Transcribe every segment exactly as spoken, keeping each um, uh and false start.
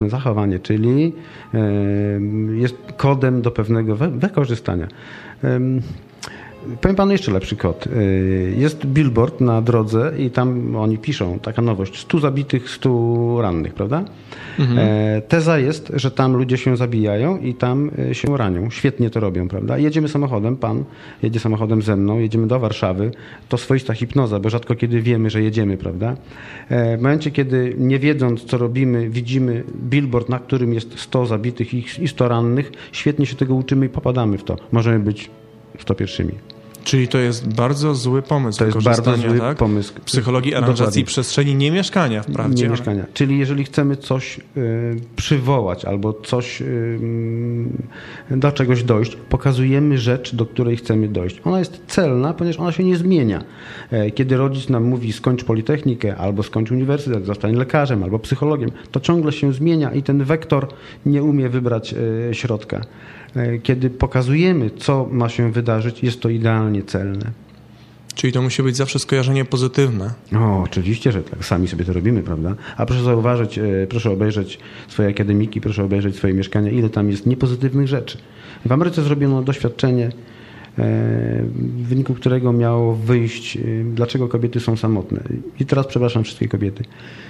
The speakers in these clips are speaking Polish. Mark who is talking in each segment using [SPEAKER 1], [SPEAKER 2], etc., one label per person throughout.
[SPEAKER 1] zachowanie, czyli jest kodem do pewnego wy- wykorzystania. Powiem panu jeszcze lepszy kod. Jest billboard na drodze i tam oni piszą, taka nowość, stu zabitych, stu rannych, prawda? Mhm. Teza jest, że tam ludzie się zabijają i tam się ranią. Świetnie to robią, prawda? Jedziemy samochodem, pan jedzie samochodem ze mną, jedziemy do Warszawy. To swoista hipnoza, bo rzadko kiedy wiemy, że jedziemy, prawda? W momencie, kiedy nie wiedząc, co robimy, widzimy billboard, na którym jest sto zabitych i sto rannych, świetnie się tego uczymy i popadamy w to. Możemy być sto pierwszymi.
[SPEAKER 2] Czyli to jest bardzo zły pomysł
[SPEAKER 1] to jest bardzo zły
[SPEAKER 2] tak?
[SPEAKER 1] pomysł
[SPEAKER 2] psychologii aranżacji Dokładnie. Przestrzeni nie mieszkania wprawdzie.
[SPEAKER 1] Nie mieszkania. Czyli jeżeli chcemy coś y, przywołać albo coś y, do czegoś dojść, pokazujemy rzecz, do której chcemy dojść. Ona jest celna, ponieważ ona się nie zmienia. Kiedy rodzic nam mówi skończ politechnikę, albo skończ uniwersytet, zostań lekarzem, albo psychologiem, to ciągle się zmienia i ten wektor nie umie wybrać y, środka. Kiedy pokazujemy, co ma się wydarzyć, jest to idealnie celne.
[SPEAKER 2] Czyli to musi być zawsze skojarzenie pozytywne.
[SPEAKER 1] O, oczywiście, że tak. Sami sobie to robimy, prawda? A proszę zauważyć, proszę obejrzeć swoje akademiki, proszę obejrzeć swoje mieszkania, ile tam jest niepozytywnych rzeczy. W Ameryce zrobiono doświadczenie, w wyniku którego miało wyjść, dlaczego kobiety są samotne. I teraz przepraszam wszystkie kobiety.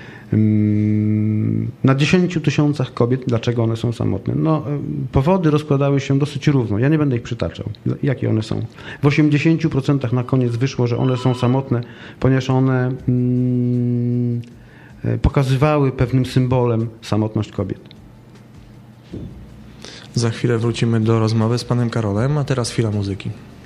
[SPEAKER 1] Na dziesięciu tysiącach kobiet, dlaczego one są samotne? No, powody rozkładały się dosyć równo. Ja nie będę ich przytaczał, jakie one są. W osiemdziesięciu procentach na koniec wyszło, że one są samotne, ponieważ one mm, pokazywały pewnym symbolem samotność kobiet.
[SPEAKER 2] Za chwilę wrócimy do rozmowy z panem Karolem, a teraz chwila muzyki.